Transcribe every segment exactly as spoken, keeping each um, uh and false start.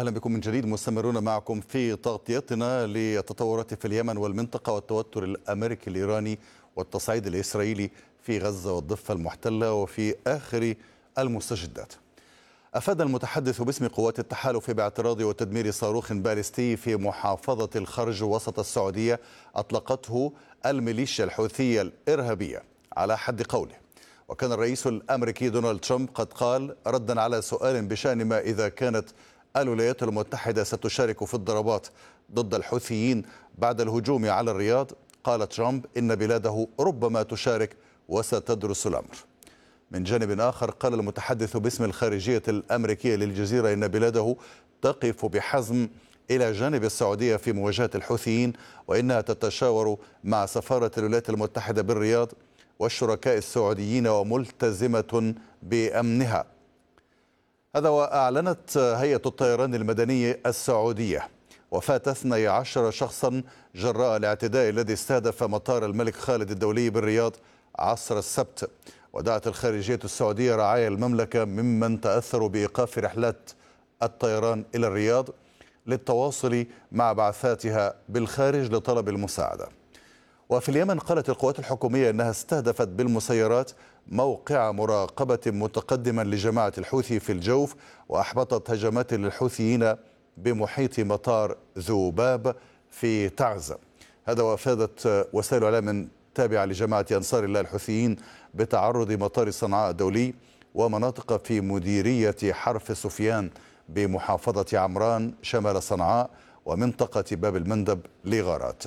أهلا بكم من جديد، مستمرون معكم في تغطيتنا للتطورات في اليمن والمنطقة والتوتر الأمريكي الإيراني والتصعيد الإسرائيلي في غزة والضفة المحتلة وفي آخر المستجدات. أفاد المتحدث باسم قوات التحالف باعتراض وتدمير صاروخ باليستي في محافظة الخرج وسط السعودية أطلقته الميليشيا الحوثية الإرهابية على حد قوله. وكان الرئيس الأمريكي دونالد ترامب قد قال ردا على سؤال بشأن ما إذا كانت الولايات المتحدة ستشارك في الضربات ضد الحوثيين بعد الهجوم على الرياض، قال ترامب إن بلاده ربما تشارك وستدرس الأمر. من جانب آخر قال المتحدث باسم الخارجية الأمريكية للجزيرة إن بلاده تقف بحزم إلى جانب السعودية في مواجهة الحوثيين، وإنها تتشاور مع سفارة الولايات المتحدة بالرياض والشركاء السعوديين وملتزمة بأمنها. هذا وأعلنت هيئة الطيران المدني السعودية وفاة اثني عشر شخصا جراء الاعتداء الذي استهدف مطار الملك خالد الدولي بالرياض عصر السبت. ودعت الخارجية السعودية رعايا المملكة ممن تأثروا بإيقاف رحلات الطيران إلى الرياض للتواصل مع بعثاتها بالخارج لطلب المساعدة. وفي اليمن قالت القوات الحكومية أنها استهدفت بالمسيرات موقع مراقبة متقدما لجماعة الحوثي في الجوف، وأحبطت هجمات للحوثيين بمحيط مطار ذوباب في تعز. هذا وأفادت وسائل إعلام تابعة لجماعة أنصار الله الحوثيين بتعرض مطار صنعاء الدولي ومناطق في مديرية حرف سفيان بمحافظة عمران شمال صنعاء ومنطقة باب المندب لغارات.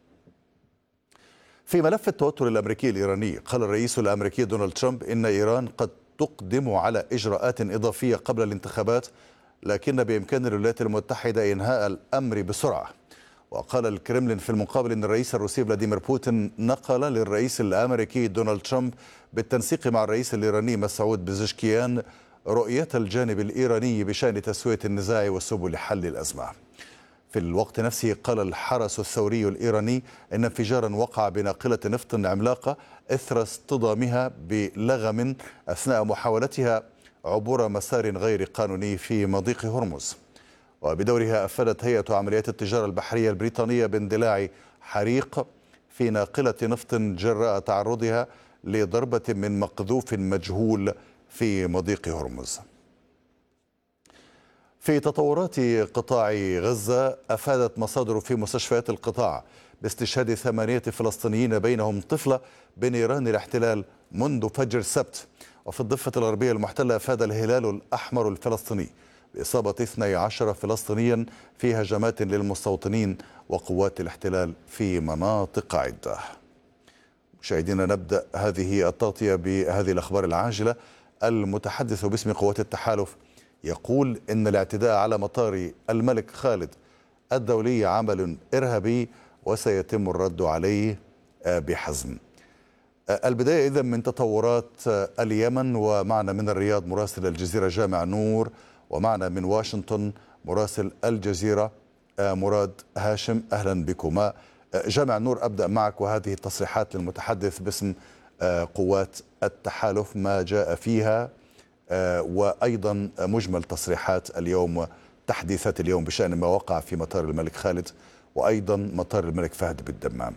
في ملف التوتر الأمريكي الإيراني قال الرئيس الأمريكي دونالد ترامب إن إيران قد تقدم على إجراءات إضافية قبل الانتخابات، لكن بإمكان الولايات المتحدة إنهاء الأمر بسرعة. وقال الكرملين في المقابل أن الرئيس الروسي فلاديمير بوتين نقل للرئيس الأمريكي دونالد ترامب بالتنسيق مع الرئيس الإيراني مسعود بزشكيان رؤية الجانب الإيراني بشأن تسوية النزاع وسبل لحل الأزمة. في الوقت نفسه قال الحرس الثوري الإيراني إن انفجارا وقع بناقلة نفط عملاقة إثر اصطدامها بلغم أثناء محاولتها عبور مسار غير قانوني في مضيق هرمز. وبدورها أفادت هيئة عمليات التجارة البحرية البريطانية باندلاع حريق في ناقلة نفط جراء تعرضها لضربة من مقذوف مجهول في مضيق هرمز. في تطورات قطاع غزة أفادت مصادر في مستشفيات القطاع باستشهاد ثمانية فلسطينيين بينهم طفلة بنيران الاحتلال منذ فجر السبت. وفي الضفة الغربية المحتلة أفاد الهلال الأحمر الفلسطيني بإصابة اثني عشر فلسطينيا في هجمات للمستوطنين وقوات الاحتلال في مناطق عدة. مشاهدينا، نبدأ هذه التغطية بهذه الأخبار العاجلة. المتحدث باسم قوات التحالف يقول إن الاعتداء على مطار الملك خالد الدولي عمل إرهابي وسيتم الرد عليه بحزم. البداية إذن من تطورات اليمن، ومعنا من الرياض مراسل الجزيرة جامع نور، ومعنا من واشنطن مراسل الجزيرة مراد هاشم. أهلا بكما. جامع نور، أبدأ معك وهذه التصريحات للمتحدث باسم قوات التحالف، ما جاء فيها وأيضا مجمل تصريحات اليوم، تحديثات اليوم بشأن ما وقع في مطار الملك خالد وأيضا مطار الملك فهد بالدمام.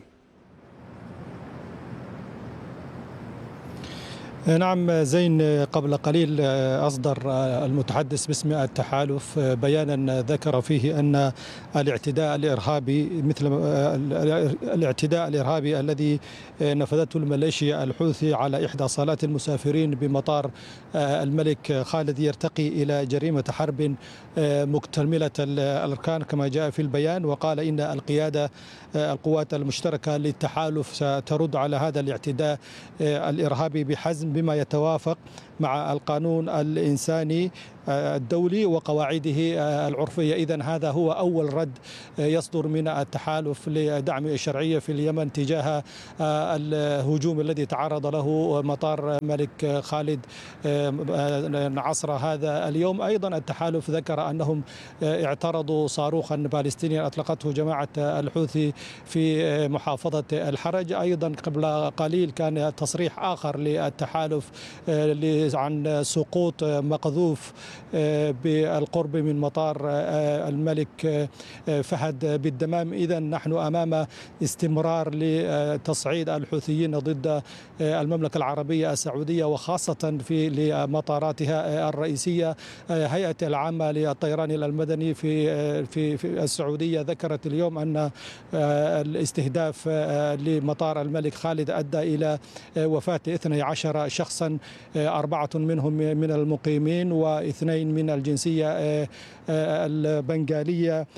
نعم زين، قبل قليل أصدر المتحدث باسم التحالف بيانا ذكر فيه أن الاعتداء الإرهابي مثل الاعتداء الإرهابي الذي نفذته الميليشيا الحوثي على إحدى صالات المسافرين بمطار الملك خالد يرتقي إلى جريمة حرب مكتملة الأركان كما جاء في البيان. وقال إن القيادة القوات المشتركة للتحالف سترد على هذا الاعتداء الإرهابي بحزم بما يتوافق مع القانون الإنساني الدولي وقواعده العرفية. إذن هذا هو أول رد يصدر من التحالف لدعم الشرعية في اليمن تجاه الهجوم الذي تعرض له مطار الملك خالد عصر هذا اليوم. أيضا التحالف ذكر أنهم اعترضوا صاروخا باليستينيا أطلقته جماعة الحوثي في محافظة الحرج. أيضا قبل قليل كان تصريح آخر للتحالف التحالف عن سقوط مقذوف بالقرب من مطار الملك فهد بالدمام. إذا نحن أمام استمرار لتصعيد الحوثيين ضد المملكة العربية السعودية، وخاصة في لمطاراتها الرئيسية. هيئة العامة للطيران المدني في في في السعودية ذكرت اليوم أن الاستهداف لمطار الملك خالد أدى إلى وفاة اثني عشر شخصا، أربعة منهم من المقيمين واثنين من الجنسية البنغالية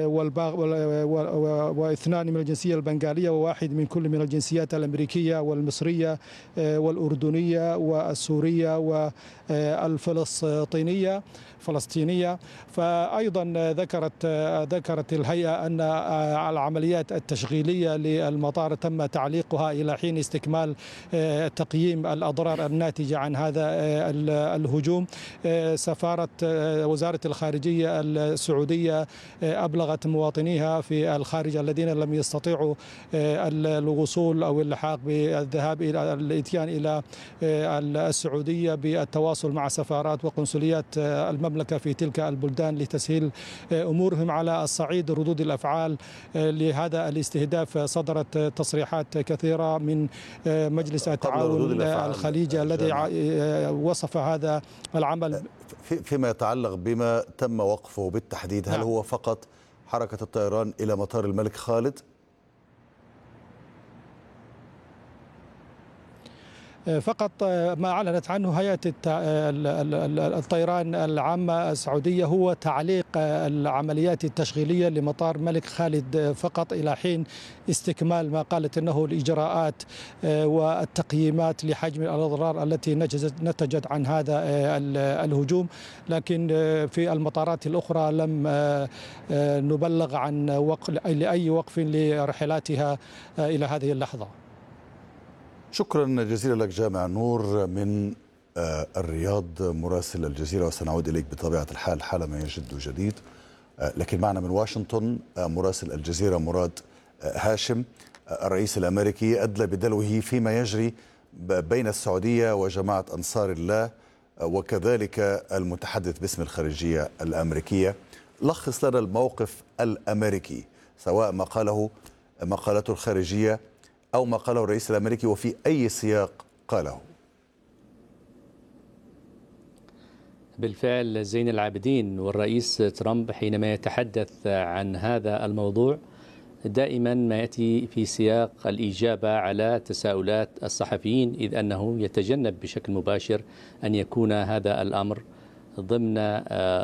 واثنان من الجنسية البنغالية وواحد من كل من الجنسيات الأمريكية والمصرية والأردنية والسورية والفلسطينية فلسطينية. فأيضا ذكرت ذكرت الهيئة أن العمليات التشغيلية للمطار تم تعليقها إلى حين استكمال تقييم الأضرار الناتجة عن هذا الهجوم. سفارة وزارة الخارجية السعودية أبلغت مواطنيها في الخارج الذين لم يستطيعوا الوصول أو اللحاق بالذهاب إلى الإتيان إلى السعودية بالتواصل مع سفارات وقنصليات المملكة في تلك البلدان لتسهيل أمورهم. على الصعيد ردود الأفعال لهذا الاستهداف، صدرت تصريحات كثيرة من مجلس التعاون الخليجي الذي وصف هذا العمل فيما يتعلق بما تم وقفه بالتحديد. هل هو فقط حركة الطيران إلى مطار الملك خالد؟ فقط ما أعلنت عنه هيئة الطيران العامة السعودية هو تعليق العمليات التشغيلية لمطار الملك خالد فقط إلى حين استكمال ما قالت أنه الإجراءات والتقييمات لحجم الأضرار التي نتجت عن هذا الهجوم. لكن في المطارات الأخرى لم نبلغ عن وقف لأي وقف لرحلاتها إلى هذه اللحظة. شكرا جزيلا لك جامع نور من الرياض مراسل الجزيرة، وسنعود إليك بطبيعة الحال حالما يجد جديد. لكن معنا من واشنطن مراسل الجزيرة مراد هاشم. الرئيس الأمريكي أدلى بدلوه فيما يجري بين السعودية وجماعة أنصار الله وكذلك المتحدث باسم الخارجية الأمريكية. لخص لنا الموقف الأمريكي، سواء ما قاله ما قالته الخارجية أو ما قاله الرئيس الأمريكي، وفي أي سياق قاله. بالفعل زين العابدين، والرئيس ترامب حينما يتحدث عن هذا الموضوع دائما ما يأتي في سياق الإجابة على تساؤلات الصحفيين، إذ أنه يتجنب بشكل مباشر أن يكون هذا الأمر ضمن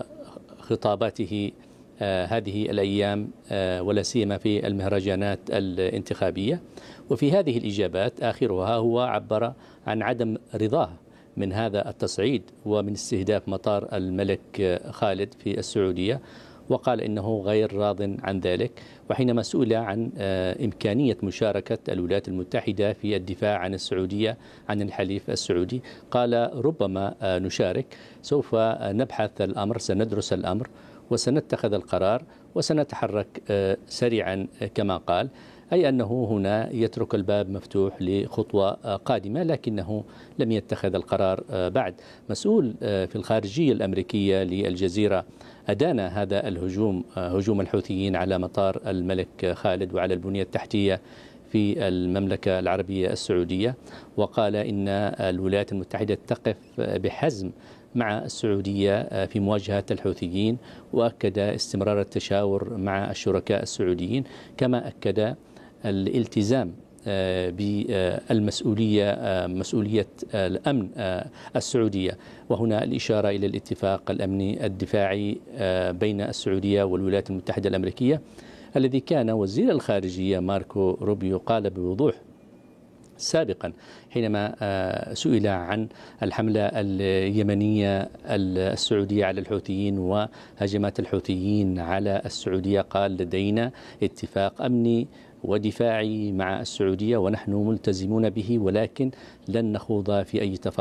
خطاباته هذه الأيام، ولا سيما في المهرجانات الانتخابية. وفي هذه الإجابات آخرها هو عبر عن عدم رضاه من هذا التصعيد ومن استهداف مطار الملك خالد في السعودية، وقال إنه غير راض عن ذلك. وحينما سئل عن إمكانية مشاركة الولايات المتحدة في الدفاع عن السعودية عن الحليف السعودي، قال ربما نشارك، سوف نبحث الأمر، سندرس الأمر وسنتخذ القرار وسنتحرك سريعا كما قال، أي أنه هنا يترك الباب مفتوح لخطوة قادمة، لكنه لم يتخذ القرار بعد. مسؤول في الخارجية الأمريكية للجزيرة أدان هذا الهجوم، هجوم الحوثيين على مطار الملك خالد وعلى البنية التحتية في المملكة العربية السعودية، وقال إن الولايات المتحدة تقف بحزم مع السعودية في مواجهة الحوثيين، وأكد استمرار التشاور مع الشركاء السعوديين، كما أكد الالتزام بالمسؤولية مسؤولية الأمن السعودية. وهنا الإشارة إلى الاتفاق الأمني الدفاعي بين السعودية والولايات المتحدة الأمريكية، الذي كان وزير الخارجية ماركو روبيو قال بوضوح سابقا حينما سئل عن الحملة اليمنية السعودية على الحوثيين وهجمات الحوثيين على السعودية، قال لدينا اتفاق أمني ودفاعي مع السعودية ونحن ملتزمون به، ولكن لن نخوض في أي تفاصيل